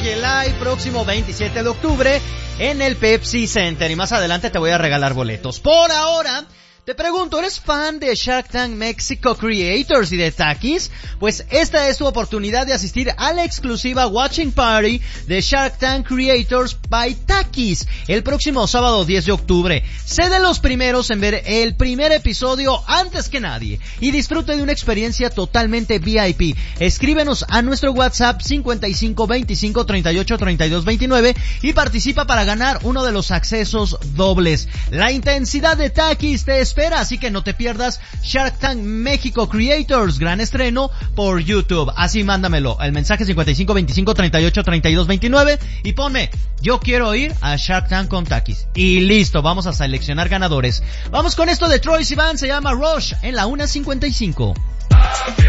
Oye Live, próximo 27 de octubre en el Pepsi Center. Y más adelante te voy a regalar boletos. Por ahora, te pregunto, ¿eres fan de Shark Tank Mexico Creators y de Takis? Pues esta es tu oportunidad de asistir a la exclusiva Watching Party de Shark Tank Creators by Takis el próximo sábado 10 de octubre. Sé de los primeros en ver el primer episodio antes que nadie y disfrute de una experiencia totalmente VIP. Escríbenos a nuestro WhatsApp 55 25 38 32 29 y participa para ganar uno de los accesos dobles. La intensidad de Takis te espera, así que no te pierdas Shark Tank México Creators, gran estreno por YouTube. Así mándamelo, el mensaje 55 25 38 32 29 y ponme, yo quiero ir a Shark Tank con Takis. Y listo, vamos a seleccionar ganadores. Vamos con esto de Troye Sivan, se llama Rush en la 1:55.